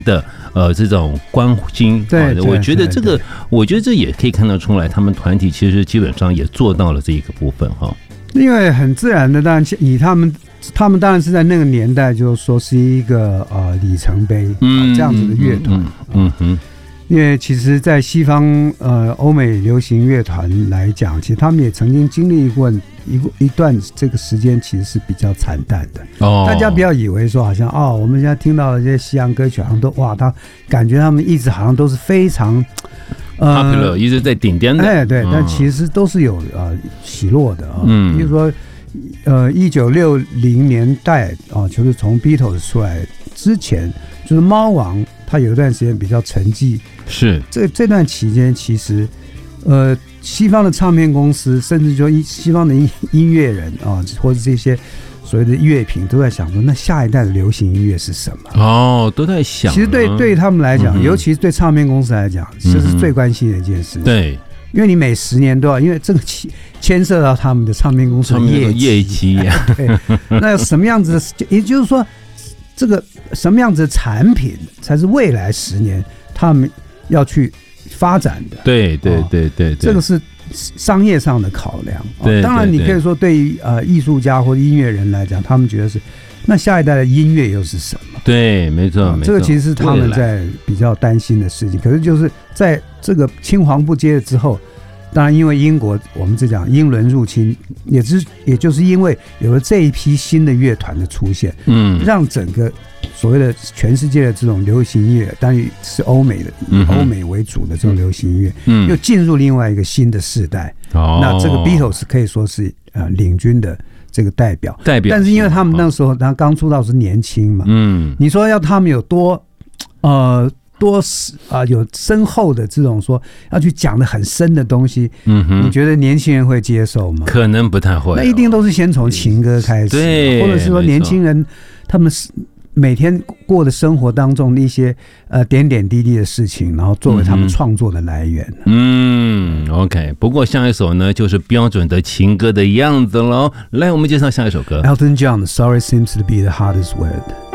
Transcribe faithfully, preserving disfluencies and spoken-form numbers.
的呃这种关心。 对，对我觉得这个， 对我觉得这也可以看得出来，他们团体其实基本上也做到了这一个部分哈。 因为很自然的，当然以他们，他们当然是在那个年代，就是说是一个呃里程碑，嗯、这样子的乐团，嗯嗯嗯。因为其实，在西方呃欧美流行乐团来讲，其实他们也曾经经历过一一段这个时间，其实是比较惨淡的。哦，大家不要以为说好像哦，我们现在听到的这些西洋歌曲，好像都哇，他感觉他们一直好像都是非常。 呃 popular 一直在顶尖的， 哎，对，嗯、但其实都是有呃起落的啊。嗯，比如说，呃，一九六零年代啊，就是从 Beatles 出来之前，就是猫王，他有一段时间比较沉寂。 是， 这这段期间，其实，呃，西方的唱片公司，甚至说西方的音音乐人啊，或者这些。所谓的乐评都在想说，那下一代的流行音乐是什么？ 哦，都在想。 其实对对他们来讲，嗯、尤其是对唱片公司来讲，这是最关心的一件事情。 对， 因为你每十年都要，因为这个牵涉到他们的唱片公司的业绩。 业绩呀， 对，那什么样子的？也就是说，这个什么样子的产品才是未来十年他们要去发展的？ 对对对 对, 对， 这个是。商业上的考量， 哦、对对对， 当然你可以说对于呃艺术家或者音乐人来讲，他们觉得是那下一代的音乐又是什么？ 对，没错， 嗯、 没错， 这个其实是他们在比较担心的事情。可是就是在这个青黄不接之后，当然因为英国我们这讲英伦入侵，也是也就是因为有了这一批新的乐团的出现，嗯，让整个所谓的全世界的这种流行音乐，当然是欧美的，以欧美为主的这种流行音乐，嗯，又进入另外一个新的世代。哦，那这个 Beatles 可以说是呃领军的这个代表， 代表。 但是因为他们那时候他刚出道是年轻嘛，嗯，你说要他们有多呃多啊、呃、有深厚的这种说要去讲的很深的东西，嗯哼，你觉得年轻人会接受吗？ 可能不太会、哦。 那一定都是先从情歌开始， 对， 或者是说年轻人他们是。每天过的生活当中的一些呃点点滴滴的事情，然后作为他们创作的来源。 嗯 ，OK。不过下一首呢，就是标准的情歌的样子喽。来，我们介绍下一首歌。 Elton John， Sorry seems to be the hardest word。